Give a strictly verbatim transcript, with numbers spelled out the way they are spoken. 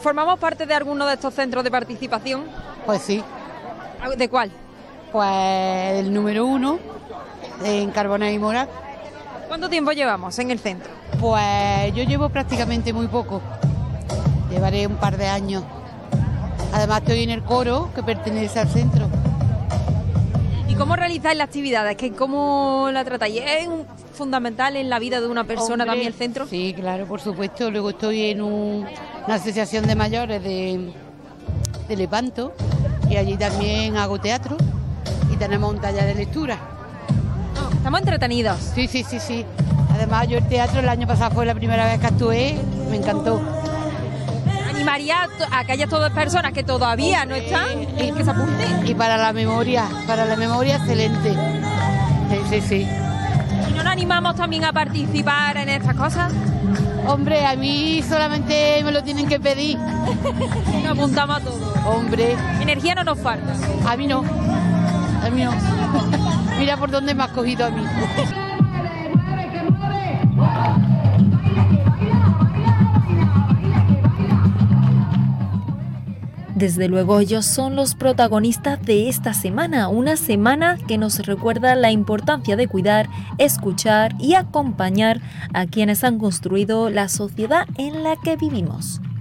¿Formamos parte de alguno de estos centros de participación? Pues sí. ¿De cuál? Pues el número uno, en Carbonell y Moral. ¿Cuánto tiempo llevamos en el centro? Pues yo llevo prácticamente muy poco. Llevaré un par de años. Además estoy en el coro que pertenece al centro. ¿Y cómo realizáis las actividades? ¿Qué, ¿Cómo la tratáis? ¿Es un- fundamental en la vida de una persona Hombre, también el centro? Sí, claro, por supuesto. Luego estoy en un- una asociación de mayores de, de Lepanto y allí también hago teatro y tenemos un taller de lectura. Estamos entretenidos. Sí, sí, sí, sí. Además yo el teatro el año pasado fue la primera vez que actué, me encantó. Animaría a to- a aquellas todas personas que todavía no están y que se apunten. Y para la memoria, para la memoria excelente. Sí, sí, sí. ¿Y no nos animamos también a participar en estas cosas? Hombre, a mí solamente me lo tienen que pedir. Nos apuntamos a todo. Hombre, Energía no nos falta. a mí no. A mí no. Mira por dónde me has cogido a mí. Desde luego ellos son los protagonistas de esta semana, una semana que nos recuerda la importancia de cuidar, escuchar y acompañar a quienes han construido la sociedad en la que vivimos.